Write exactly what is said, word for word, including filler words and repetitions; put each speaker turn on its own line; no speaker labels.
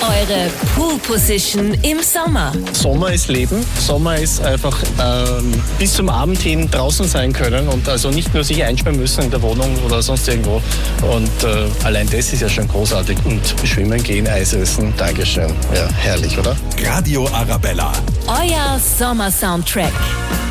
Eure Pool Position im Sommer.
Sommer ist Leben. Sommer ist einfach ähm, bis zum Abend hin draußen sein können und also nicht nur sich einsperren müssen in der Wohnung oder sonst irgendwo. Und äh, allein das ist ja schon großartig. Und schwimmen gehen, Eis essen, Dankeschön. Ja, herrlich, oder?
Radio Arabella.
Euer Sommer-Soundtrack.